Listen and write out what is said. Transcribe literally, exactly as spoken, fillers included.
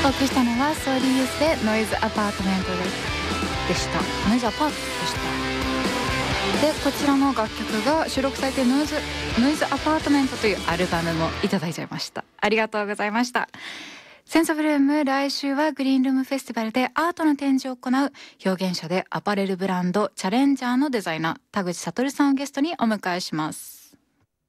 お送りしたのはソーリーユースでノイズアパートメントでした。ノイズアパートでした。でこちらの楽曲が収録されているノイズノイズアパートメントというアルバムもいただいちゃいました。ありがとうございました。センスブルーム、来週はグリーンルームフェスティバルでアートの展示を行う表現者でアパレルブランドチャレンジャーのデザイナー田口悟さんをゲストにお迎えします。